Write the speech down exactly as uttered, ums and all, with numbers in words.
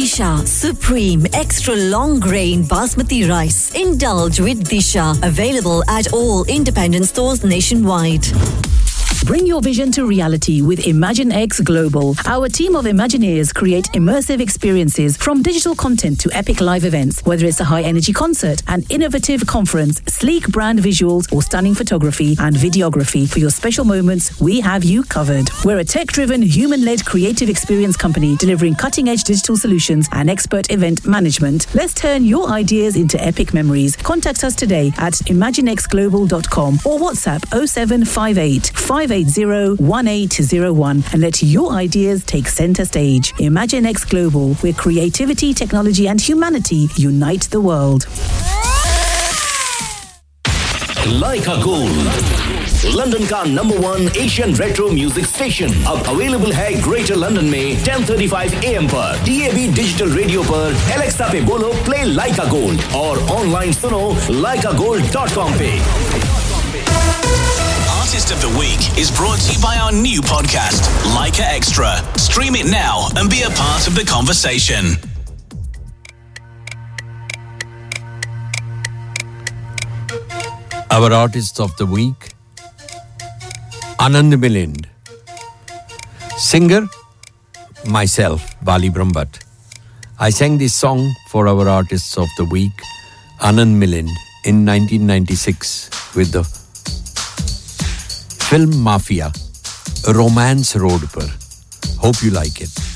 Disha Supreme Extra Long Grain Basmati Rice. Indulge with Disha. Available at all independent stores nationwide. Bring your vision to reality with ImagineX Global. Our team of Imagineers create immersive experiences from digital content to epic live events. Whether it's a high-energy concert, an innovative conference, sleek brand visuals, or stunning photography and videography for your special moments, we have you covered. We're a tech-driven, human-led creative experience company delivering cutting-edge digital solutions and expert event management. Let's turn your ideas into epic memories. Contact us today at imaginex global dot com or WhatsApp oh seven five eight, five eight zero, one eight zero one and let your ideas take center stage. ImagineX Global, where creativity, technology and humanity unite the world. Leica Gold, London का number one Asian retro music station. अब available है Greater London में ten thirty-five A M पर, D A B digital radio पर, Alexa पे बोलो play Leica Gold और online सुनो leica gold dot com पे. Artist of the Week is brought to you by our new podcast, Leica Extra. Stream it now and be a part of the conversation. Our Artist of the Week, Anand Milind. Singer, myself, Bali Brahmbhatt. I sang this song for our Artists of the Week, Anand Milind, in nineteen ninety-six with the film Mafia, Romance Road Par. Hope you like it.